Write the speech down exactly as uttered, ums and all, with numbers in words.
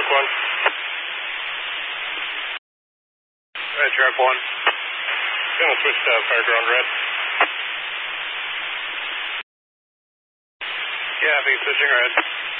one. Red, track one. Gonna switch to Fireground Red. Yeah, I think switching red.